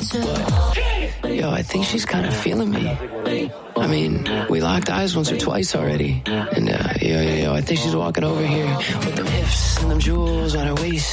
Yo, I think she's kind of feeling me. I mean, we locked eyes once or twice already. And, yo, I think she's walking over here with them hips and them jewels on her waist.